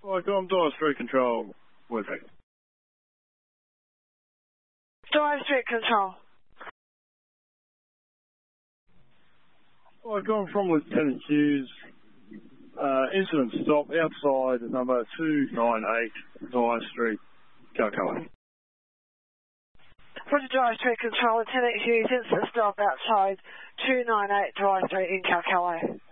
Welcome, Dyer Street Control. With it. Dyer Street Control. Welcome from Lieutenant Hughes. Incident stop outside number 298 Dyer Street, Kalkawa. Roger, Dyer Street Control. Lieutenant Hughes, incident stop outside 298 Dyer Street in Kalkawa.